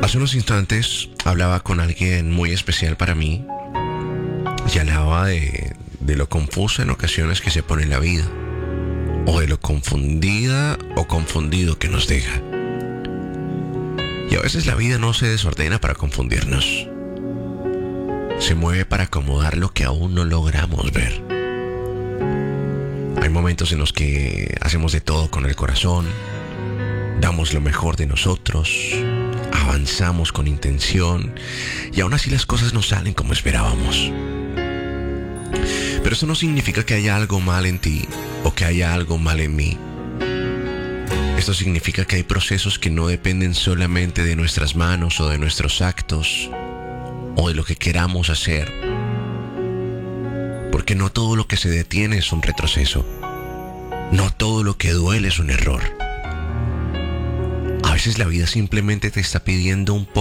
Hace unos instantes hablaba con alguien muy especial para mí y hablaba de lo confusa en ocasiones que se pone la vida, o de lo confundida o confundido que nos deja. Y a veces la vida no se desordena para confundirnos, se mueve para acomodar lo que aún no logramos ver. Hay momentos en los que hacemos de todo con el corazón, damos lo mejor de nosotros, avanzamos con intención y aún así las cosas no salen como esperábamos. Pero eso no significa que haya algo mal en ti o que haya algo mal en mí. Esto significa que hay procesos que no dependen solamente de nuestras manos o de nuestros actos o de lo que queramos hacer. Porque no todo lo que se detiene es un retroceso. No todo lo que duele es un error. A veces la vida simplemente te está pidiendo un poco